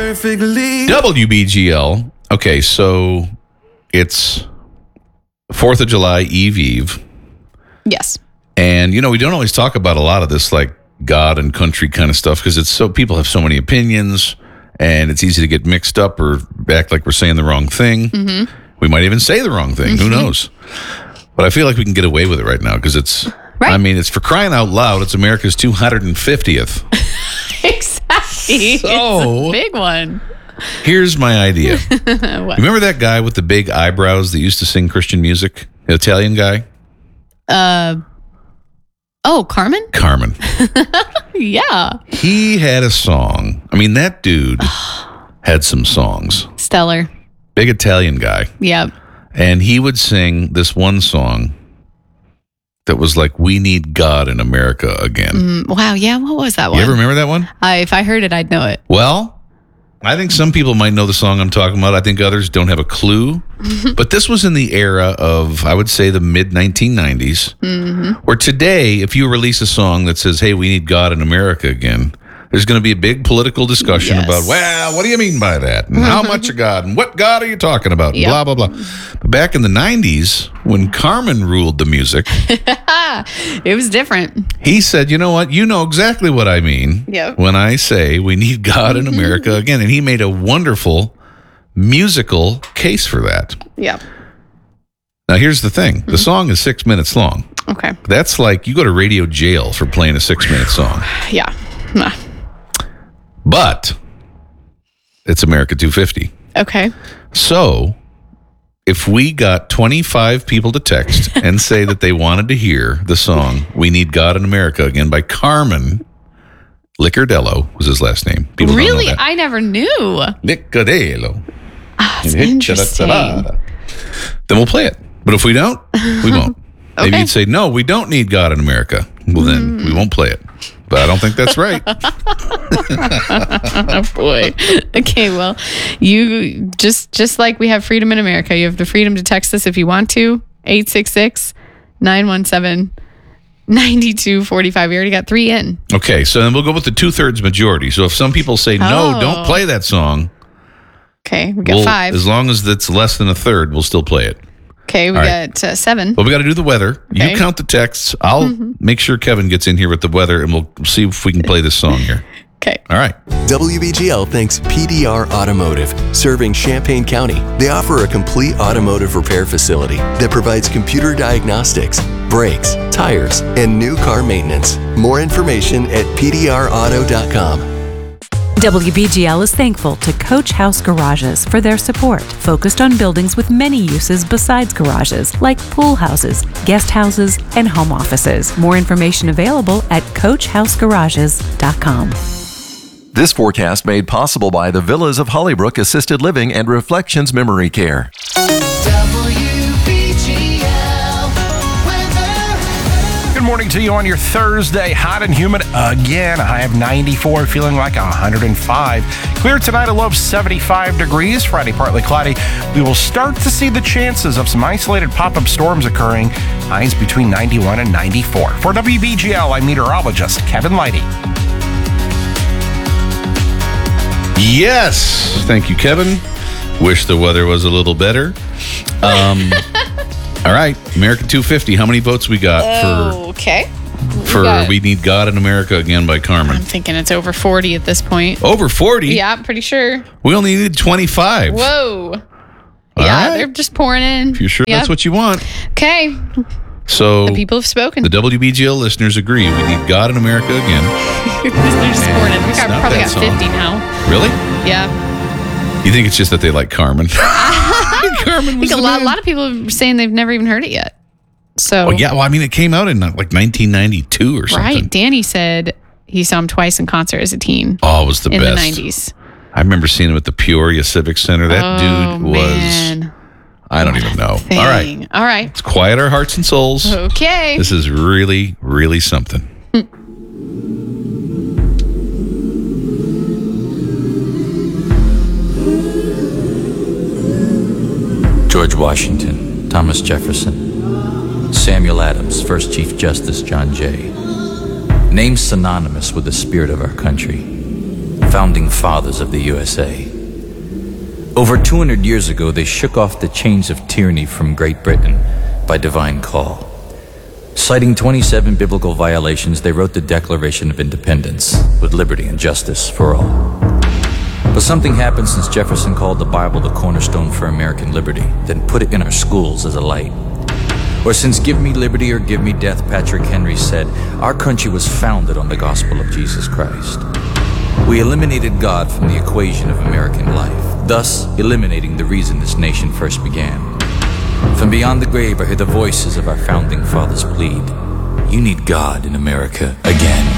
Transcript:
perfectly. WBGL. Okay, so it's 4th of July, Eve. Yes. And, we don't always talk about a lot of this, like God and country kind of stuff, because people have so many opinions, and it's easy to get mixed up or act like we're saying the wrong thing. Mm-hmm. We might even say the wrong thing. Who knows? But I feel like we can get away with it right now because it's, right. I mean, it's for crying out loud. It's America's 250th. Exactly. So, it's a big one. Here's my idea. Remember that guy with the big eyebrows that used to sing Christian music? The Italian guy? Carmen? Carmen. Yeah. He had a song. I mean, that dude had some songs. Stellar. Big Italian guy. Yep. And he would sing this one song that was like, "We Need God in America Again." Wow. Yeah. What was that one? You ever remember that one? If I heard it, I'd know it. Well, I think some people might know the song I'm talking about. I think others don't have a clue. But this was in the era of, I would say, the mid-1990s, where today, if you release a song that says, "Hey, we need God in America again," there's going to be a big political discussion about, well, what do you mean by that? And how much of God? And what God are you talking about? Yep. Blah, blah, blah. But back in the 90s, when Carmen ruled the music, it was different. he said, you know what? You know exactly what I mean when I say we need God in America again. And he made a wonderful musical case for that. Yeah. Now, here's the thing. The song is 6 minutes long. Okay. That's like you go to radio jail for playing a 6-minute song. Yeah. But it's America 250. Okay. So if we got 25 people to text and say that they wanted to hear the song "We Need God in America Again" by Carmen Liccardello was his last name. People don't know Really? that. I never knew. Liccardello. That's interesting. Then we'll play it. But if we don't, we won't. Maybe you'd say, "No, we don't need God in America." Well, then we won't play it. But I don't think that's right. Oh, boy. Okay, well, you just like we have freedom in America, you have the freedom to text us if you want to. 866-917-9245. We already got 3 in. Okay, so then we'll go with the 2/3 majority. So if some people say, no, don't play that song. Okay, we got 5. As long as it's less than a third, we'll still play it. Okay, we got 7. Well, we got to do the weather. Okay. You count the texts. I'll make sure Kevin gets in here with the weather, and we'll see if we can play this song here. Okay. All right. WBGL thanks PDR Automotive, serving Champaign County. They offer a complete automotive repair facility that provides computer diagnostics, brakes, tires, and new car maintenance. More information at pdrauto.com. WBGL is thankful to Coach House Garages for their support, focused on buildings with many uses besides garages, like pool houses, guest houses, and home offices. More information available at coachhousegarages.com. This forecast made possible by the Villas of Hollybrook Assisted Living and Reflections Memory Care. Good morning to you on your Thursday. Hot and humid again. A high of 94, feeling like 105. Clear tonight, a low of 75 degrees. Friday, partly cloudy. We will start to see the chances of some isolated pop-up storms occurring. Highs between 91 and 94. For WBGL, I'm meteorologist Kevin Lighty. Yes. Thank you, Kevin. Wish the weather was a little better. All right, America 250. How many votes we got for We Need God in America Again by Carmen? I'm thinking it's over 40 at this point. Over 40? Yeah, I'm pretty sure. We only needed 25. Whoa. All yeah, right. They're just pouring in. If you're sure that's what you want. Okay. So the people have spoken. The WBGL listeners agree. We need God in America again. They're just pouring in. We probably got 50 now. Really? Yeah. You think it's just that they like Carmen? Carmen was a lot of people are saying they've never even heard it yet. So. Oh, yeah. Well, I mean, it came out in like 1992 or something. Right. Danny said he saw him twice in concert as a teen. Oh, it was the in best. In the 90s. I remember seeing him at the Peoria Civic Center. That dude was... Man. I don't even know. All right. Let's quiet our hearts and souls. Okay. This is really, really something. George Washington, Thomas Jefferson, Samuel Adams, First Chief Justice John Jay. Names synonymous with the spirit of our country. founding fathers of the USA. Over 200 years ago, they shook off the chains of tyranny from Great Britain by divine call. Citing 27 biblical violations, they wrote the Declaration of Independence with liberty and justice for all. But something happened since Jefferson called the Bible the cornerstone for American liberty, then put it in our schools as a light. Or since give me liberty or give me death, Patrick Henry said, our country was founded on the gospel of Jesus Christ. We eliminated God from the equation of American life, thus eliminating the reason this nation first began. From beyond the grave, I hear the voices of our founding fathers plead, you need God in America again.